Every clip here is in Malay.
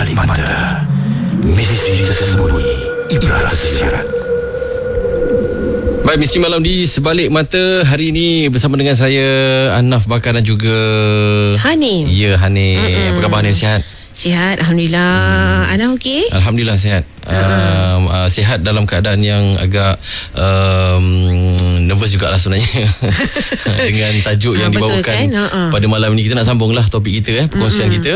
Sebalik Mata. Misteri tersembunyi, ibrah tersirat. Baik, misteri malam di Sebalik Mata. Hari ini bersama dengan saya, Anaf Bakar dan juga Hanim. Ya, Hanim. Apa khabar Hanim? Sihat? Sihat, Alhamdulillah. Ana okey? Alhamdulillah sihat. Sihat dalam keadaan yang agak nervous jugalah sebenarnya dengan tajuk yang dibawakan kan? Pada malam ini. Kita nak sambunglah topik kita, perkongsian kita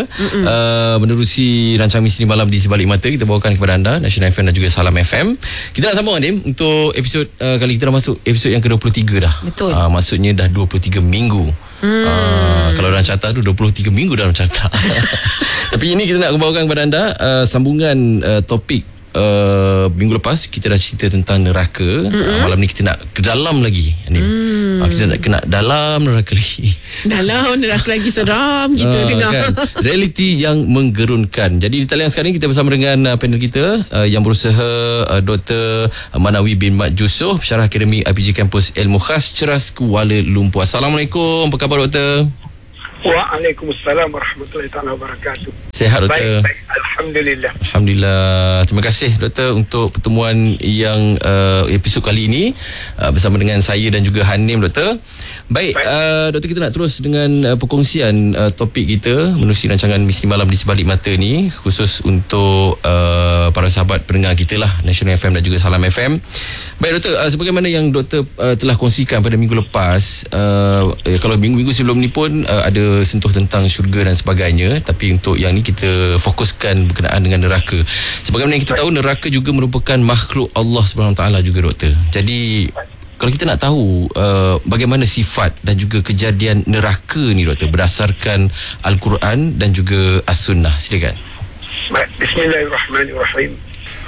menerusi rancangan misteri malam di Sebalik Mata. Kita bawakan kepada anda National FM dan juga Salam FM. Kita nak sambung Adim untuk episod kali kita dah masuk episod yang ke-23 dah. Betul. Maksudnya dah 23 minggu. Kalau dalam carta tu 23 minggu dalam carta. Tapi ini kita nak bawakan kepada anda sambungan topik minggu lepas. Kita dah cerita tentang neraka. Malam ni kita nak ke dalam lagi. Kita nak kena dalam neraka lagi. Dalam neraka lagi seram kita dengar kan? Realiti yang menggerunkan. Jadi di talian sekarang kita bersama dengan panel kita yang berusaha, Dr. Manawi bin Mat Jusof, Pensyarah Akademi IPG Kampus Ilmu Khas Ceras, Kuala Lumpur. Assalamualaikum. Apa khabar Doktor? Waalaikumsalam warahmatullahi taala wabarakatuh. Sihat Doktor? Baik, alhamdulillah. Alhamdulillah. Terima kasih Doktor untuk pertemuan yang episod kali ini bersama dengan saya dan juga Hanim Doktor. Baik. Doktor, kita nak terus dengan perkongsian topik kita menerusi rancangan Misteri Malam di Sebalik Mata ni, khusus untuk para sahabat pendengar kita lah, National FM dan juga Salam FM. Baik Doktor, sebagaimana yang Doktor telah kongsikan pada minggu lepas, kalau minggu-minggu sebelum ni pun ada sentuh tentang syurga dan sebagainya, tapi untuk yang ni kita fokuskan berkenaan dengan neraka. Sebagaimana yang kita tahu, neraka juga merupakan makhluk Allah SWT juga Doktor. Jadi kalau kita nak tahu bagaimana sifat dan juga kejadian neraka ni Doktor berdasarkan Al-Quran dan juga As-Sunnah, silakan. Baik, bismillahirrahmanirrahim.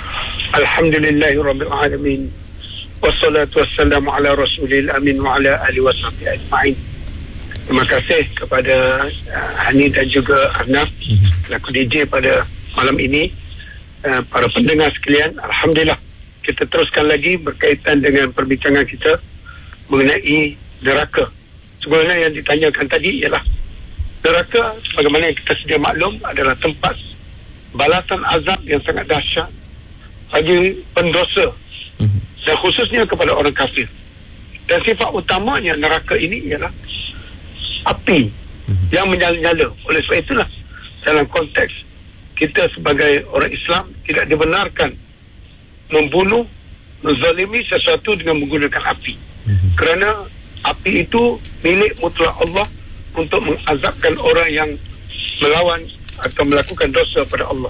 Alhamdulillahirabbil alamin. Wassalatu wassalamu ala rasulil amin wa ala alihi wasahbihi ajma'in. Terima kasih kepada Hani dan juga Arnaf selaku DJ pada malam ini. Para pendengar sekalian, alhamdulillah kita teruskan lagi berkaitan dengan perbincangan kita mengenai neraka. Sebenarnya yang ditanyakan tadi ialah neraka, bagaimana yang kita sedia maklum, adalah tempat balasan azab yang sangat dahsyat bagi pendosa dan khususnya kepada orang kafir. Dan sifat utamanya neraka ini ialah api yang menyala-nyala. Oleh sebab itulah dalam konteks kita sebagai orang Islam tidak dibenarkan membunuh, menzalimi sesuatu dengan menggunakan api. Kerana api itu milik mutlak Allah untuk mengazabkan orang yang melawan atau melakukan dosa pada Allah.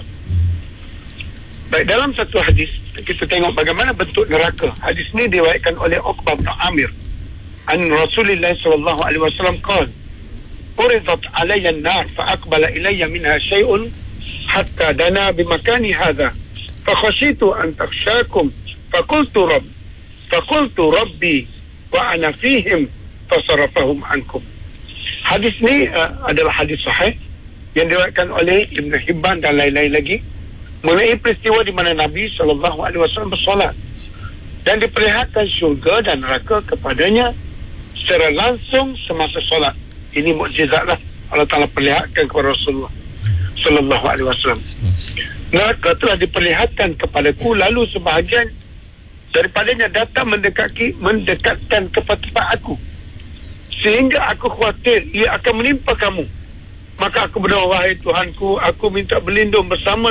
Baik, dalam satu hadis kita tengok bagaimana bentuk neraka. Hadis ini diriwayatkan oleh Uqbah bin Amir an Rasulullah sallallahu alaihi wasallam qala: "Uridat alayya an-nar fa aqbala ilayya minha shay'un hatta dana bimakani hadha fa khashitu an takhshakum fa qultu rabbi wa ana fihim fasarafahum ankum." Hadis ni adalah hadis sahih yang diriwayatkan oleh Ibn Hibban dan lain-lain lagi mengenai peristiwa di mana Nabi SAW bersolat dan diperlihatkan syurga dan neraka kepadanya secara langsung semasa solat. Ini mukjizatlah Allah Ta'ala perlihatkan kepada Rasulullah SAW. Neraka telah diperlihatkan kepadaku, lalu sebahagian daripadanya datang mendekatkan kepada tempat aku sehingga aku khawatir ia akan menimpa kamu. Maka aku berdoa, wahai Tuhanku, aku minta berlindung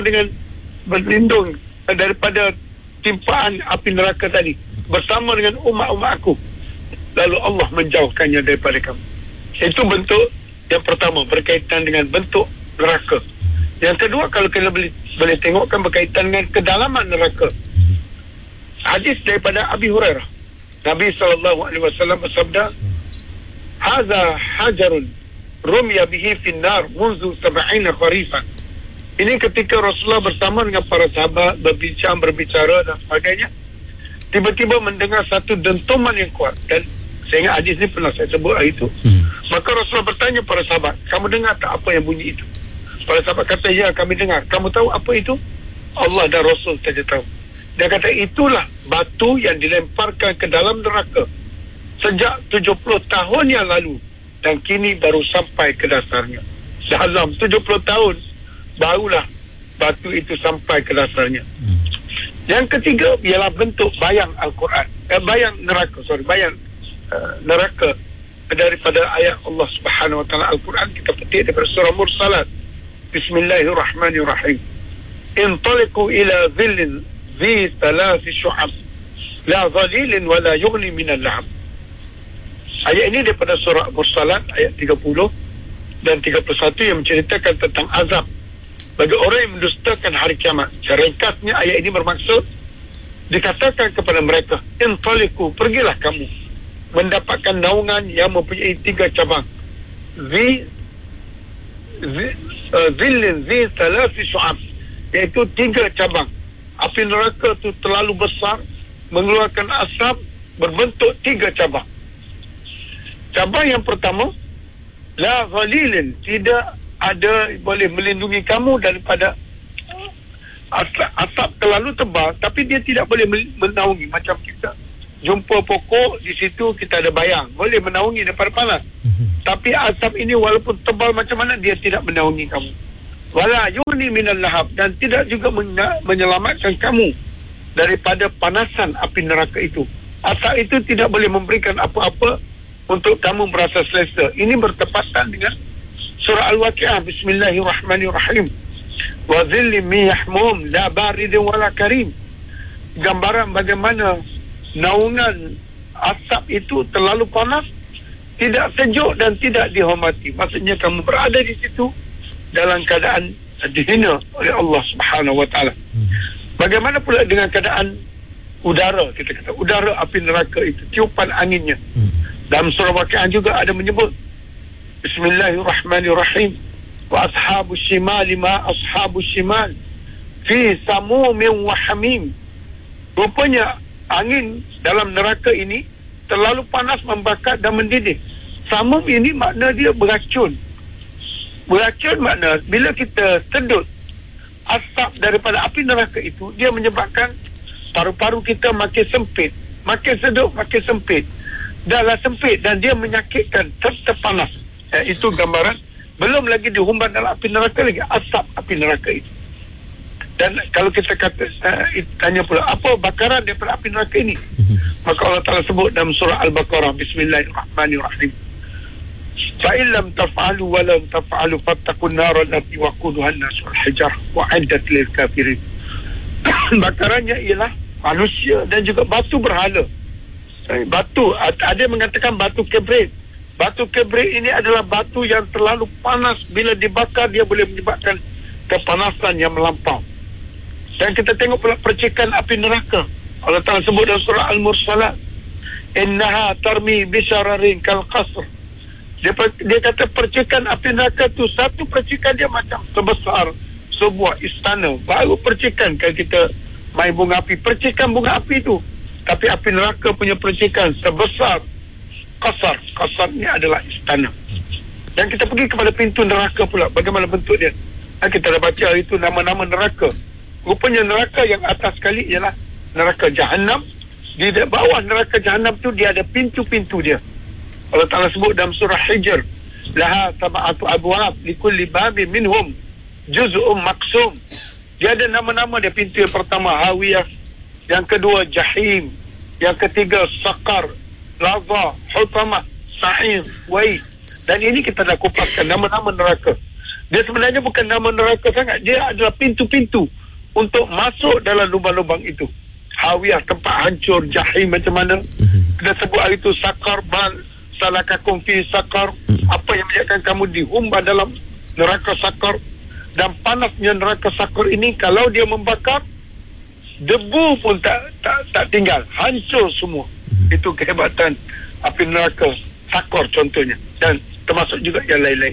daripada timpaan api neraka tadi bersama dengan umat-umat aku. Lalu Allah menjauhkannya daripada kamu. Itu bentuk yang pertama berkaitan dengan bentuk neraka. Yang kedua, kalau kita boleh tengokkan berkaitan dengan kedalaman neraka. Hadis daripada Abi Hurairah, Nabi SAW bersabda, "Hadza hajarun rumya bihi finnar munzu 70 kharifan." Ini ketika Rasulullah bersama dengan para sahabat berbicara dan sebagainya, tiba-tiba mendengar satu dentuman yang kuat. Dan saya ingat hadis ni pernah saya sebut hari itu. Maka Rasulullah bertanya para sahabat, "Kamu dengar tak apa yang bunyi itu?" Para sahabat kata, "Ya, kami dengar." "Kamu tahu apa itu?" "Allah dan Rasul saja tahu." Dia kata, "Itulah batu yang dilemparkan ke dalam neraka sejak 70 tahun yang lalu dan kini baru sampai ke dasarnya." Dalam 70 tahun barulah batu itu sampai ke dasarnya. Yang ketiga ialah bentuk bayang Al-Quran, bayang neraka daripada ayat Allah Subhanahu Wa Taala Al-Quran. Kita petik daripada surah Mursalat. Bismillahirrahmanirrahim. Intaliqu ila dhillin zi thalathi syu'ab la dhalilin wa la yughni minal lahab. Ayat ini daripada surah Mursalat ayat 30 dan 31 yang menceritakan tentang azab bagi orang yang mendustakan hari kiamat. Secara ringkasnya ayat ini bermaksud dikatakan kepada mereka, intaliqu, pergilah kamu mendapatkan naungan yang mempunyai 3 cabang. Zillin zi thalathi syu'ab, iaitu 3 cabang. Api neraka itu terlalu besar, mengeluarkan asap berbentuk 3 cabang. Cabang yang pertama, la ghalilin, tidak ada boleh melindungi kamu daripada asap terlalu tebal, tapi dia tidak boleh menaungi. Macam kita jumpa pokok, di situ kita ada bayang, boleh menaungi daripada panas. Tapi asap ini walaupun tebal macam mana, dia tidak menaungi kamu. Wala yughni minal lahab, dan tidak juga menyelamatkan kamu daripada panasan api neraka itu. Asap itu tidak boleh memberikan apa-apa untuk kamu merasa selesa. Ini bertepatan dengan surah Al-Waqi'ah. Bismillahirrahmanirrahim. Wa dhillim min yahmum la baridin wala karim. Gambaran bagaimana naungan asap itu terlalu panas, tidak sejuk dan tidak dihormati. Maksudnya kamu berada di situ dalam keadaan dihina oleh Allah Subhanahu Wa Taala. Bagaimana pula dengan keadaan udara? Kita kata udara api neraka itu, tiupan anginnya. Dalam surah Waqi'ah juga ada menyebut Bismillahirrahmanirrahim. Wa ashabus shimali ma ashabus shimal fi samumin wa hamim. Rupanya angin dalam neraka ini terlalu panas, membakar dan mendidih. Samum ini makna dia beracun. Beracun makna bila kita sedut asap daripada api neraka itu, dia menyebabkan paru-paru kita makin sempit, makin sedut, makin sempit. Dahlah sempit dan dia menyakitkan serta panas. Itu gambaran. Belum lagi dihumban dalam api neraka lagi, asap api neraka itu. Dan kalau kita kata tanya pula, apa bakaran daripada api neraka ini? Maka Allah Ta'ala sebut dalam surah Al-Baqarah, Bismillahirrahmanirrahim. Fa'in lam taf'alu wa lam taf'alu fattaqun nara allati waquduha an-nas wal hijar wa 'iddat lil kafirin. Bakarannya ialah manusia dan juga batu berhala. Batu, ada yang mengatakan batu kibrit. Batu kibrit ini adalah batu yang terlalu panas. Bila dibakar, dia boleh menyebabkan kepanasan yang melampau. Dan kita tengok pula percikan api neraka. Allah Ta'ala sebut dalam surah Al-Mursalat, innaha tarmi bisararin kal qasr. Dia kata percikan api neraka tu, satu percikan dia macam sebesar sebuah istana. Baru percikan kalau kita main bunga api, percikan bunga api tu. Tapi api neraka punya percikan sebesar kasar. Kasar ni adalah istana. Dan kita pergi kepada pintu neraka pula, bagaimana bentuk dia. Kita dah baca itu nama-nama neraka. Rupanya neraka yang atas sekali ialah neraka Jahannam. Di bawah neraka Jahannam tu dia ada pintu-pintu dia. Allah Ta'ala sebut dalam surah Hijr, laha sab'atu abwab likulli babin minhum juz'un maqsum. Dia ada nama-nama dia. Pintu yang pertama Hawiyah, yang kedua Jahim, yang ketiga Saqar, Laza, Hutamah, Sa'ir, Wai. Dan ini kita dah kupaskan nama-nama neraka. Dia sebenarnya bukan nama neraka sangat, dia adalah pintu-pintu untuk masuk dalam lubang-lubang itu. Hawiyah, tempat hancur. Jahim macam mana? Kita sebut hari itu Saqar, salakakum fi Saqar. Apa yang menyebabkan kamu dihumban dalam neraka Saqar. Dan panasnya neraka Saqar ini, kalau dia membakar, debu pun tak tinggal, hancur semua. Itu kehebatan api neraka Saqar contohnya, dan termasuk juga yang lain-lain.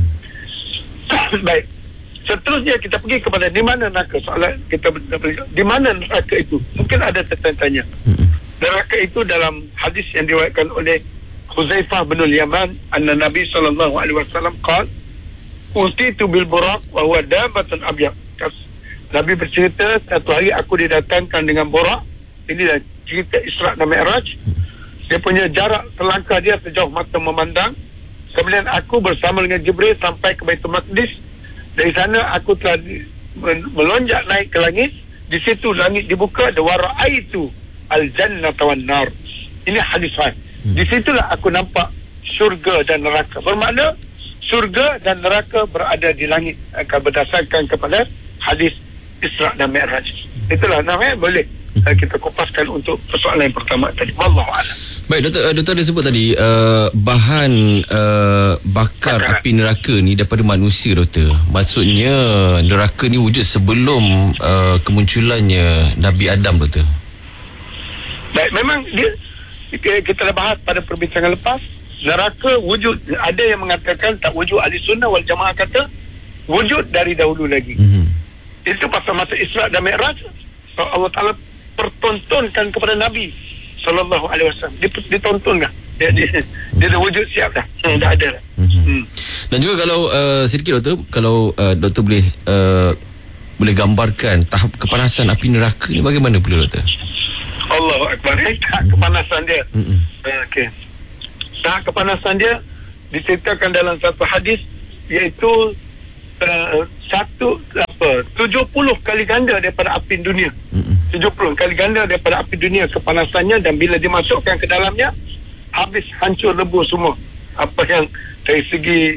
Baik, seterusnya kita pergi kepada di mana neraka. Soalan kita di mana neraka itu, mungkin ada tanya. Neraka itu dalam hadis yang diriwayatkan oleh Huzaifah bin Yaman, anna Nabi sallallahu alaihi wasallam qala utitu bil buraq wa huwa dabatun abyad. Nabi bercerita, satu hari aku didatangkan dengan borak. Ini dah cerita Isra' dan Mi'raj. Dia punya jarak selangkah dia sejauh mata memandang. Kemudian aku bersama dengan Jibril sampai ke Baitul Maqdis. Dari sana aku telah melonjak naik ke langit. Di situ langit dibuka, wa ra'aitu al-jannata wan nar. Ini hadis sahih. Di situlah aku nampak syurga dan neraka. Bermakna syurga dan neraka berada di langit, akan berdasarkan kepada hadis Isra dan Mi'raj. Itulah namanya boleh kita kupaskan untuk persoalan yang pertama tadi. Wallahu a'lam. Baik, doktor ada sebut tadi bahan bakar api neraka ni daripada manusia, doktor. Maksudnya neraka ni wujud sebelum kemunculannya Nabi Adam, doktor. Baik, memang dia, kita dah bahas pada perbincangan lepas, neraka wujud. Ada yang mengatakan tak wujud. Ahli sunnah wal jamaah kata wujud dari dahulu lagi. Itu pasal masa Isra dan Mi'raj, Allah Ta'ala pertontonkan kepada Nabi sallallahu alaihi wasallam. Ditontonkan. Dia dah wujud siap dah. Dah ada dah. Dan juga kalau sedikit, doktor, kalau doktor boleh gambarkan tahap kepanasan api neraka ni bagaimana pula, doktor? Allahu Akbar. Tahap kepanasan dia. Okey. Tahap kepanasan dia diceritakan dalam satu hadis, iaitu 70 kali ganda daripada api dunia. 70 kali ganda daripada api dunia kepanasannya, dan bila dimasukkan ke dalamnya habis, hancur lebur semua apa yang dari segi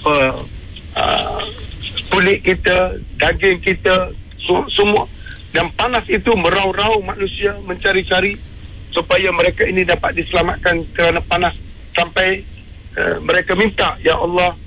kulit kita, daging kita, semua. Dan panas itu merau-rau manusia mencari-cari supaya mereka ini dapat diselamatkan kerana panas, sampai mereka minta, ya Allah,